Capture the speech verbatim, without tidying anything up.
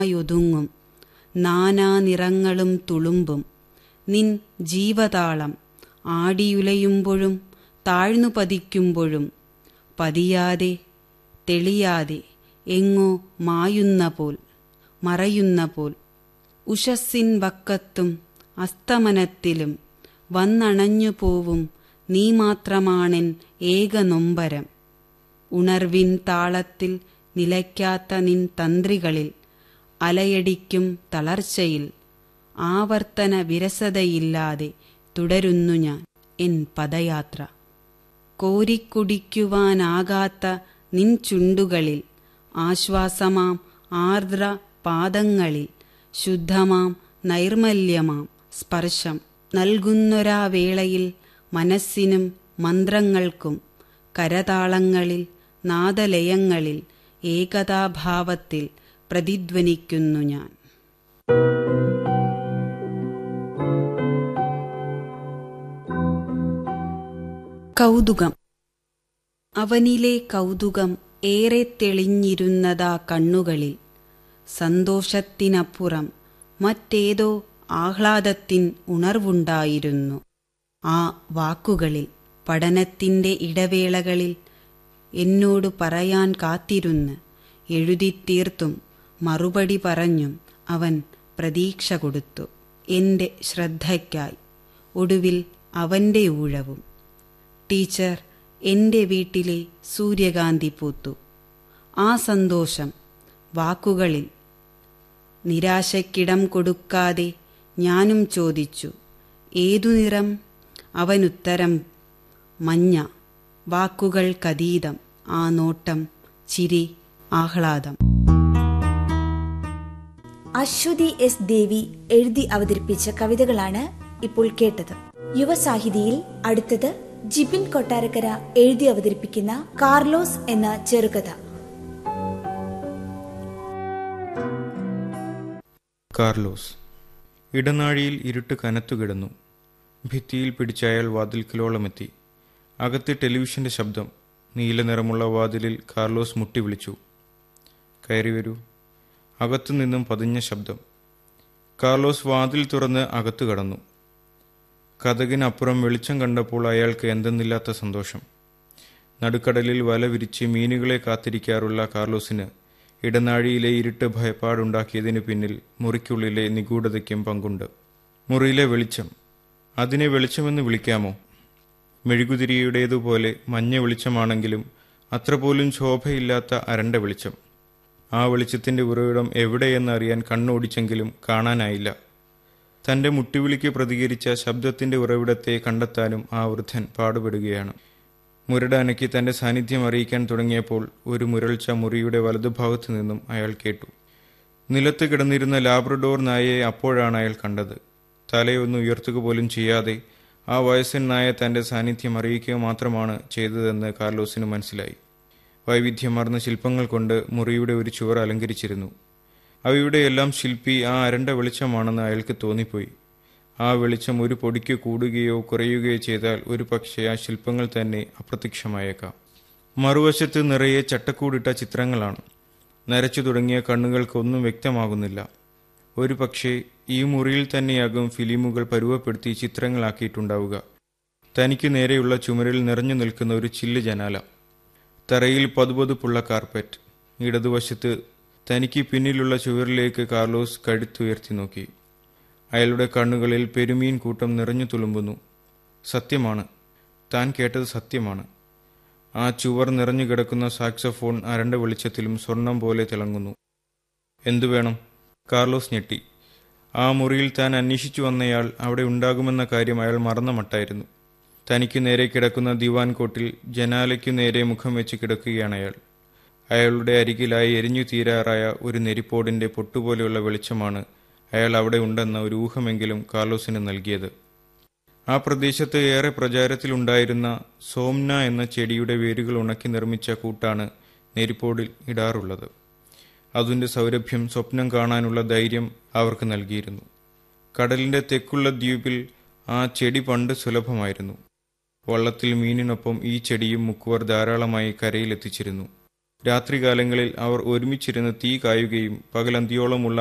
യൊതുങ്ങും നാനാ നിറങ്ങളും തുളുമ്പും നിൻ ജീവതാളം ആടിയുലയുമ്പോഴും താഴ്ന്നു പതിക്കുമ്പോഴും പതിയാതെ തെളിയാതെ എങ്ങോ മായുന്ന പോൽ മറയുന്ന പോൽ ഉഷസ്സിൻ വക്കത്തും അസ്തമനത്തിലും വന്നണഞ്ഞു പോവും നീ മാത്രമാണെൻ ഏക നൊമ്പരം. ഉണർവിൻ താളത്തിൽ നിലയ്ക്കാത്ത നിൻ തന്ത്രികളിൽ അലയടിക്കും തളർച്ചയിൽ ആവർത്തന വിരസതയില്ലാതെ തുടരുന്നു ഞാൻ എൻ പദയാത്ര. കോരിക്കുടിക്കുവാനാകാത്ത നിൻ ചുണ്ടുകളിൽ ആശ്വാസമാം ആർദ്ര പാദങ്ങളിൽ ശുദ്ധമാം നൈർമല്യമാം സ്പർശം നൽകുന്നൊരാ വേളയിൽ മനസ്സിനും മന്ത്രങ്ങൾക്കും കരതാളങ്ങളിൽ നാദലയങ്ങളിൽ ഏകതാഭാവത്തിൽ പ്രതിധ്വനിക്കുന്നു ഞാൻ. കൗതുകം. അവനിലെ കൗതുകം ഏറെ തെളിഞ്ഞിരുന്നതാ കണ്ണുകളിൽ. സന്തോഷത്തിനപ്പുറം മറ്റേതോ ആഹ്ലാദത്തിൻ ഉണർവുണ്ടായിരുന്നു ആ വാക്കുകളിൽ. പഠനത്തിൻ്റെ ഇടവേളകളിൽ എന്നോട് പറയാൻ കാത്തിരുന്ന് എഴുതിത്തീർത്തും മറുപടി പറഞ്ഞും അവൻ പ്രതീക്ഷ കൊടുത്തു എൻ്റെ ശ്രദ്ധയ്ക്കായി. ഒടുവിൽ അവൻ്റെ ഊഴവും. ടീച്ചർ, എൻ്റെ വീട്ടിലെ സൂര്യകാന്തി പൂത്തു. ആ സന്തോഷം വാക്കുകളിൽ. നിരാശയ്ക്കിടം കൊടുക്കാതെ ഞാനും ചോദിച്ചു, ഏതു നിറം? അവനുത്തരം, മഞ്ഞ. വാക്കുകൾക്കതീതം ആ നോട്ടം, ചിരി, ആഹ്ലാദം. അശ്വതി എസ് ദേവി എഴുതി അവതരിപ്പിച്ച കവിതകളാണ് ഇപ്പോൾ കേട്ടത്. യുവസാഹിതിയിൽ അടുത്തത് ജിബിൻ കൊട്ടാരക്കര എഴുതി അവതരിപ്പിക്കുന്ന കാർലോസ് എന്ന ചെറുകഥ. കാർലോസ്. ഇടനാഴിയിൽ ഇരുട്ട് കനത്തുകിടന്നു. ഭിത്തിയിൽ പിടിച്ചയാൾ വാതിൽക്കലോളമെത്തി. അകത്ത് ടെലിവിഷന്റെ ശബ്ദം. നീലനിറമുള്ള വാതിലിൽ കാർലോസ് മുട്ടി വിളിച്ചു, കയറി വരൂ. അകത്തുനിന്നും പതിഞ്ഞ ശബ്ദം. കാർലോസ് വാതിൽ തുറന്ന് അകത്തു കടന്നു. കതകിനപ്പുറം വെളിച്ചം കണ്ടപ്പോൾ അയാൾക്ക് എന്തെന്നില്ലാത്ത സന്തോഷം. നടുക്കടലിൽ വല വിരിച്ച് മീനുകളെ കാത്തിരിക്കാറുള്ള കാർലോസിന് ഇടനാഴിയിലെ ഇരുട്ട് ഭയപ്പാടുണ്ടാക്കിയതിനു പിന്നിൽ മുറിക്കുള്ളിലെ നിഗൂഢതയ്ക്കും പങ്കുണ്ട്. മുറിയിലെ വെളിച്ചം, അതിനെ വെളിച്ചമെന്ന് വിളിക്കാമോ? മെഴുകുതിരിയുടേതുപോലെ മഞ്ഞ വെളിച്ചമാണെങ്കിലും അത്ര പോലും ശോഭയില്ലാത്ത അരണ്ട വെളിച്ചം. ആ വെളിച്ചത്തിന്റെ ഉറവിടം എവിടെയെന്നറിയാൻ കണ്ണോടിച്ചെങ്കിലും കാണാനായില്ല. തന്റെ മുട്ടിവിളിക്ക് പ്രതികരിച്ച ശബ്ദത്തിന്റെ ഉറവിടത്തെ കണ്ടെത്താനും ആ വൃദ്ധൻ പാടുപെടുകയാണ്. മുരട് അനക്കി തന്റെ സാന്നിധ്യം അറിയിക്കാൻ തുടങ്ങിയപ്പോൾ ഒരു മുരൾച്ച മുറിയുടെ വലതുഭാഗത്തു നിന്നും അയാൾ കേട്ടു. നിലത്ത് കിടന്നിരുന്ന ലാബ്രഡോർ നായയെ അപ്പോഴാണ് അയാൾ കണ്ടത്. തലയൊന്ന് ഉയർത്തുക പോലും ചെയ്യാതെ ആ വയസ്സൻ നായ തന്റെ സാന്നിധ്യം അറിയിക്കുക മാത്രമാണ് ചെയ്തതെന്ന് കാർലോസിന് മനസ്സിലായി. വൈവിധ്യമാർന്ന ശില്പങ്ങൾ കൊണ്ട് മുറിയുടെ ഒരു ചുവർ അലങ്കരിച്ചിരുന്നു. അവയുടെയെല്ലാം ശില്പി ആ അരണ്ട വെളിച്ചമാണെന്ന് അയാൾക്ക് തോന്നിപ്പോയി. ആ വെളിച്ചം ഒരു പൊടിക്ക് കൂടുകയോ കുറയുകയോ ചെയ്താൽ ഒരു പക്ഷേ ആ ശില്പങ്ങൾ തന്നെ അപ്രത്യക്ഷമായേക്കാം. മറുവശത്ത് നിറയെ ചട്ടക്കൂടിട്ട ചിത്രങ്ങളാണ്. നരച്ചു തുടങ്ങിയ കണ്ണുകൾക്കൊന്നും വ്യക്തമാകുന്നില്ല. ഒരു പക്ഷേ ഈ മുറിയിൽ തന്നെയാകും ഫിലിമുകൾ പരുവപ്പെടുത്തി ചിത്രങ്ങളാക്കിയിട്ടുണ്ടാവുക. തനിക്ക് നേരെയുള്ള ചുമരിൽ നിറഞ്ഞു നിൽക്കുന്ന ഒരു ചില്ല് ജനാല, തറയിൽ പതുപതുപ്പുള്ള കാർപ്പറ്റ്. ഇടതുവശത്ത് തനിക്ക് പിന്നിലുള്ള ചുവരിലേക്ക് കാർലോസ് കഴുത്തുയർത്തി നോക്കി. അയാളുടെ കണ്ണുകളിൽ പെരുമീൻ കൂട്ടം നിറഞ്ഞു തുളുമ്പുന്നു. സത്യമാണ്, താൻ കേട്ടത് സത്യമാണ്. ആ ചുവർ നിറഞ്ഞു കിടക്കുന്ന സാക്സഫോൺ അരണ്ട വെളിച്ചത്തിലും സ്വർണം പോലെ തിളങ്ങുന്നു. എന്തു വേണം? കാർലോസ് ഞെട്ടി. ആ മുറിയിൽ താൻ അന്വേഷിച്ചു വന്നയാൾ അവിടെ ഉണ്ടാകുമെന്ന കാര്യം അയാൾ മറന്ന മട്ടായിരുന്നു. തനിക്കു നേരെ കിടക്കുന്ന ദിവാൻ കോട്ടിൽ ജനാലയ്ക്കു നേരെ മുഖം വെച്ച് കിടക്കുകയാണ് അയാൾ. അയാളുടെ അരികിലായി എരിഞ്ഞു തീരാറായ ഒരു നെരിപ്പോടിന്റെ പൊട്ടുപോലെയുള്ള വെളിച്ചമാണ് അയാൾ അവിടെ ഉണ്ടെന്ന ഒരു ഊഹമെങ്കിലും കാർലോസിന് നൽകിയത്. ആ പ്രദേശത്ത് ഏറെ പ്രചാരത്തിലുണ്ടായിരുന്ന സോംന എന്ന ചെടിയുടെ വേരുകൾ ഉണക്കി നിർമ്മിച്ച കൂട്ടാണ് നെരിപ്പോടിൽ ഇടാറുള്ളത്. അതിൻ്റെ സൗരഭ്യം സ്വപ്നം കാണാനുള്ള ധൈര്യം അവർക്ക് നൽകിയിരുന്നു. കടലിന്റെ തെക്കുള്ള ദ്വീപിൽ ആ ചെടി പണ്ട് സുലഭമായിരുന്നു. വള്ളത്തിൽ മീനിനൊപ്പം ഈ ചെടിയും മുക്കുവർ ധാരാളമായി കരയിലെത്തിച്ചിരുന്നു. രാത്രികാലങ്ങളിൽ അവർ ഒരുമിച്ചിരുന്ന് തീ കായുകയും പകലന്തിയോളമുള്ള